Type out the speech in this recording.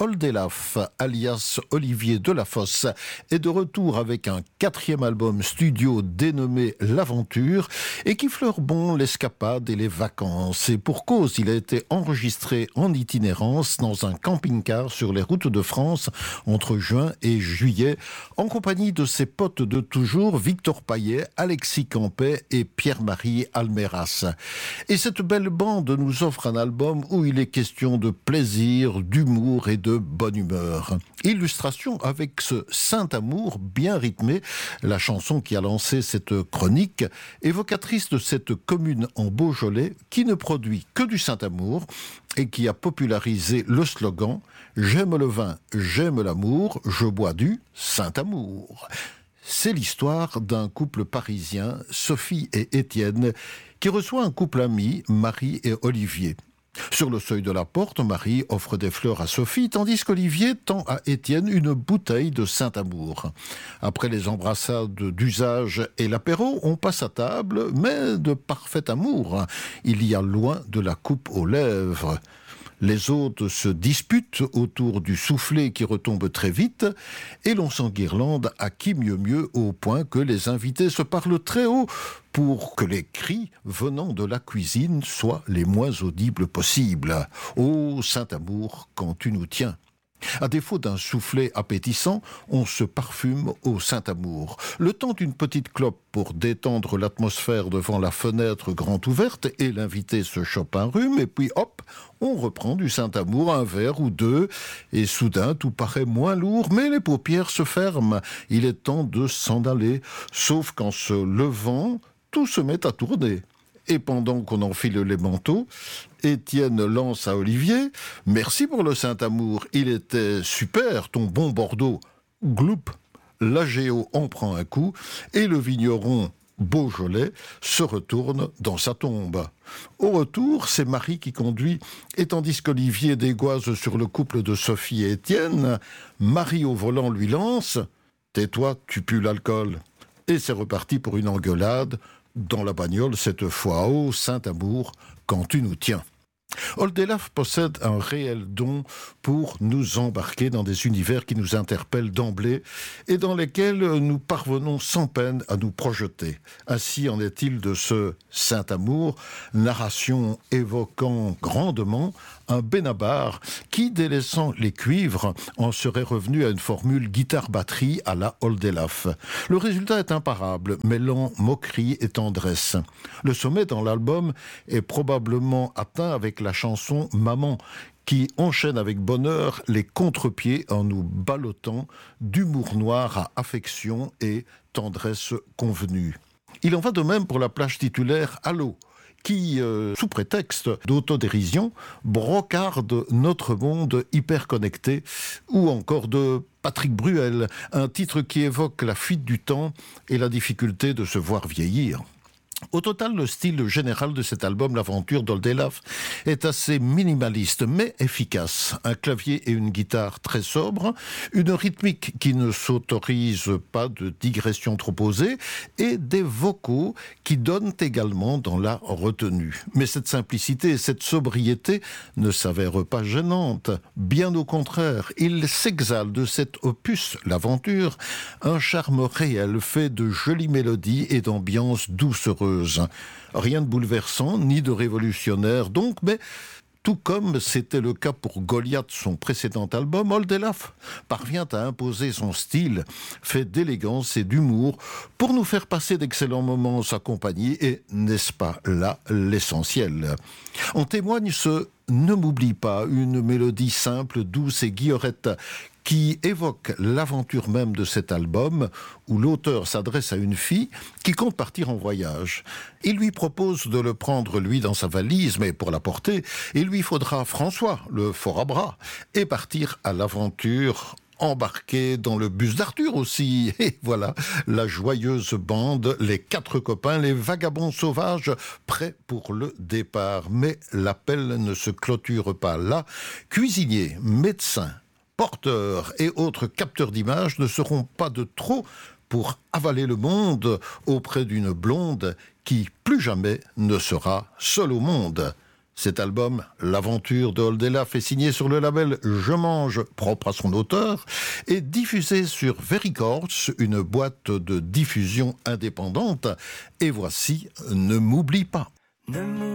Oldelaf, alias Olivier Delafosse, est de retour avec un 4e album studio dénommé L'Aventure et qui fleure bon l'escapade et les vacances. Et pour cause, il a été enregistré en itinérance dans un camping-car sur les routes de France entre juin et juillet, en compagnie de ses potes de toujours, Victor Paillet, Alexis Campet et Pierre-Marie Almeras. Et cette belle bande nous offre un album où il est question de plaisir, d'humour et de bonne humeur. Illustration avec ce Saint Amour bien rythmé, la chanson qui a lancé cette chronique, évocatrice de cette commune en Beaujolais qui ne produit que du Saint Amour et qui a popularisé le slogan « J'aime le vin, j'aime l'amour, je bois du Saint Amour ». C'est l'histoire d'un couple parisien, Sophie et Étienne, qui reçoit un couple ami, Marie et Olivier. Sur le seuil de la porte, Marie offre des fleurs à Sophie, tandis qu'Olivier tend à Étienne une bouteille de Saint-Amour. Après les embrassades d'usage et l'apéro, on passe à table, mais de parfait amour. Il y a loin de la coupe aux lèvres. Les hôtes se disputent autour du soufflet qui retombe très vite et l'on s'enguirlande à qui mieux au point que les invités se parlent très haut pour que les cris venant de la cuisine soient les moins audibles possibles. Ô Saint-Amour, quand tu nous tiens! À défaut d'un soufflet appétissant, on se parfume au Saint-Amour. Le temps d'une petite clope pour détendre l'atmosphère devant la fenêtre grande ouverte et l'invité se chope un rhume et puis hop, on reprend du Saint-Amour, un verre ou deux et soudain tout paraît moins lourd mais les paupières se ferment. Il est temps de s'en aller, sauf qu'en se levant, tout se met à tourner. Et pendant qu'on enfile les manteaux, Étienne lance à Olivier « Merci pour le Saint-Amour, il était super, ton bon Bordeaux. » Gloup, la géo en prend un coup et le vigneron Beaujolais se retourne dans sa tombe. Au retour, c'est Marie qui conduit, et tandis qu'Olivier dégoise sur le couple de Sophie et Étienne, Marie au volant lui lance « Tais-toi, tu pues l'alcool. » Et c'est reparti pour une engueulade, dans la bagnole cette fois, ô Saint-Amour, quand tu nous tiens. Oldelaf possède un réel don pour nous embarquer dans des univers qui nous interpellent d'emblée et dans lesquels nous parvenons sans peine à nous projeter. Ainsi en est-il de ce Saint-Amour, narration évoquant grandement un Benabar qui, délaissant les cuivres, en serait revenu à une formule guitare-batterie à la Oldelaf. Le résultat est imparable, mêlant moquerie et tendresse. Le sommet dans l'album est probablement atteint avec la chanson « Maman », qui enchaîne avec bonheur les contre-pieds en nous ballottant d'humour noir à affection et tendresse convenue. Il en va de même pour la plage titulaire « Allô », qui, sous prétexte d'autodérision, brocarde notre monde hyper connecté, ou encore de Patrick Bruel, un titre qui évoque la fuite du temps et la difficulté de se voir vieillir. Au total, le style général de cet album, L'Aventure d'Oldelaf, est assez minimaliste mais efficace. Un clavier et une guitare très sobres, une rythmique qui ne s'autorise pas de digressions trop osées et des vocaux qui donnent également dans la retenue. Mais cette simplicité et cette sobriété ne s'avèrent pas gênantes. Bien au contraire, il s'exhale de cet opus, L'Aventure, un charme réel fait de jolies mélodies et d'ambiances doucereuses. Rien de bouleversant, ni de révolutionnaire donc, mais tout comme c'était le cas pour Goliath, son précédent album, Oldelaf parvient à imposer son style, fait d'élégance et d'humour, pour nous faire passer d'excellents moments en sa compagnie, et n'est-ce pas là l'essentiel? En témoigne ce « Ne m'oublie pas », une mélodie simple, douce et guillerette, qui évoque l'aventure même de cet album, où l'auteur s'adresse à une fille qui compte partir en voyage. Il lui propose de le prendre, lui, dans sa valise, mais pour la porter, il lui faudra François, le fort à bras, et partir à l'aventure, embarqué dans le bus d'Arthur aussi. Et voilà, la joyeuse bande, les 4 copains, les vagabonds sauvages, prêts pour le départ. Mais l'appel ne se clôture pas là. Cuisiniers, médecins, porteurs et autres capteurs d'images ne seront pas de trop pour avaler le monde auprès d'une blonde qui, plus jamais, ne sera seule au monde. Cet album, L'aventure de Oldelaf, est signé sur le label Je Mange, propre à son auteur, et diffusé sur Vericords, une boîte de diffusion indépendante. Et voici Ne m'oublie pas.